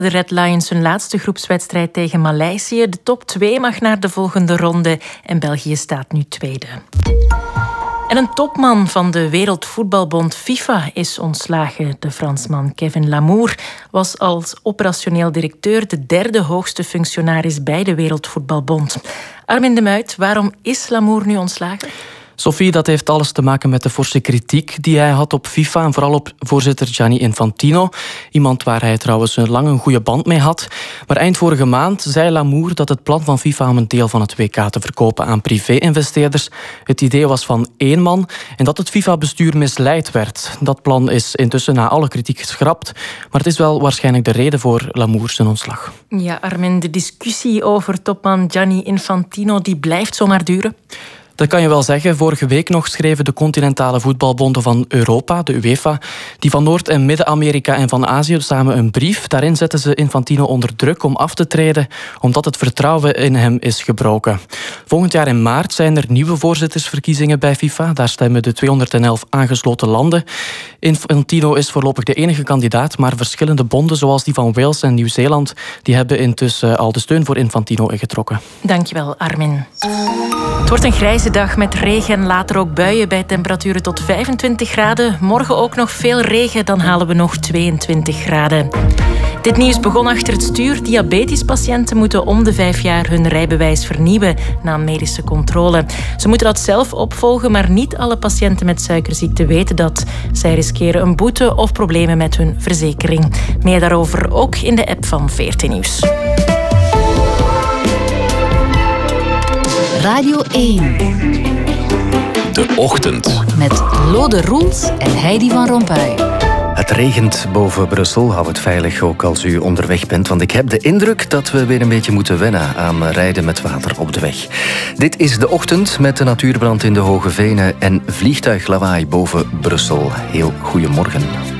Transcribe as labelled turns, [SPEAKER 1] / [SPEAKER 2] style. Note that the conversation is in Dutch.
[SPEAKER 1] De Red Lions hun laatste groepswedstrijd tegen Maleisië. De top 2 mag naar de volgende ronde en België staat nu tweede. En een topman van de Wereldvoetbalbond FIFA is ontslagen. De Fransman Kevin Lamour was als operationeel directeur de derde hoogste functionaris bij de Wereldvoetbalbond. Armin de Muit, waarom is Lamour nu ontslagen?
[SPEAKER 2] Sophie, dat heeft alles te maken met de forse kritiek die hij had op FIFA en vooral op voorzitter Gianni Infantino. Iemand waar hij trouwens lang een goede band mee had. Maar eind vorige maand zei Lamour dat het plan van FIFA om een deel van het WK te verkopen aan privé-investeerders het idee was van één man en dat het FIFA-bestuur misleid werd. Dat plan is intussen na alle kritiek geschrapt, maar het is wel waarschijnlijk de reden voor Lamour zijn ontslag.
[SPEAKER 1] Ja, Armin, de discussie over topman Gianni Infantino die blijft zomaar duren.
[SPEAKER 2] Dat kan je wel zeggen. Vorige week nog schreven de continentale voetbalbonden van Europa, de UEFA, die van Noord- en Midden-Amerika en van Azië samen een brief. Daarin zetten ze Infantino onder druk om af te treden, omdat het vertrouwen in hem is gebroken. Volgend jaar in maart zijn er nieuwe voorzittersverkiezingen bij FIFA. Daar stemmen de 211 aangesloten landen. Infantino is voorlopig de enige kandidaat, maar verschillende bonden, zoals die van Wales en Nieuw-Zeeland, die hebben intussen al de steun voor Infantino ingetrokken.
[SPEAKER 1] Dankjewel, Armin. Het wordt een grijze dag met regen en later ook buien bij temperaturen tot 25 graden. Morgen ook nog veel regen, dan halen we nog 22 graden. Dit nieuws begon achter het stuur. Diabetespatiënten moeten om de 5 jaar hun rijbewijs vernieuwen na een medische controle. Ze moeten dat zelf opvolgen, maar niet alle patiënten met suikerziekte weten dat. Zij riskeren een boete of problemen met hun verzekering. Meer daarover ook in de app van VRT Nieuws.
[SPEAKER 3] Radio 1.
[SPEAKER 4] De Ochtend.
[SPEAKER 3] Met Lode Roels en Heidi van Rompuy.
[SPEAKER 5] Het regent boven Brussel. Hou het veilig ook als u onderweg bent. Want ik heb de indruk dat we weer een beetje moeten wennen aan rijden met water op de weg. Dit is De Ochtend met de natuurbrand in de Hoge Venen en vliegtuiglawaai boven Brussel. Heel goedemorgen.